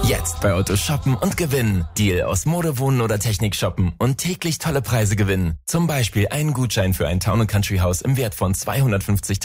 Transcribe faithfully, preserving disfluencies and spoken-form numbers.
Jetzt bei Otto shoppen und gewinnen. Deal aus Mode, Wohnen oder Technik shoppen und täglich tolle Preise gewinnen. Zum Beispiel einen Gutschein für ein Town and Country Haus im Wert von zweihundertfünfzig